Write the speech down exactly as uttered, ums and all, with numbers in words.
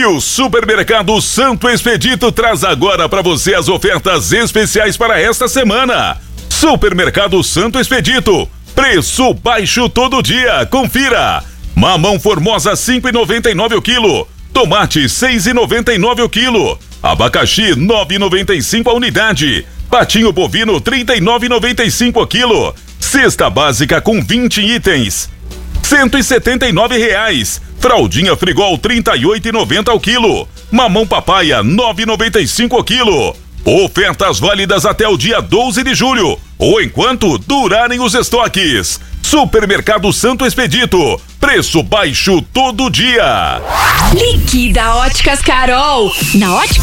E o Supermercado Santo Expedito traz agora para você as ofertas especiais para esta semana. Supermercado Santo Expedito, preço baixo todo dia, confira. Mamão Formosa cinco e noventa e nove o quilo, tomate seis e noventa e nove o quilo, abacaxi nove e noventa e cinco a unidade, patinho bovino trinta e nove e noventa e cinco o quilo, cesta básica com vinte itens, cento e setenta e nove reais. Fraldinha Frigol trinta e oito e noventa ao quilo. Mamão Papaya nove e noventa e cinco ao quilo. Ofertas válidas até o dia doze de julho ou enquanto durarem os estoques. Supermercado Santo Expedito, preço baixo todo dia. Liquida Óticas Carol. Na Óticas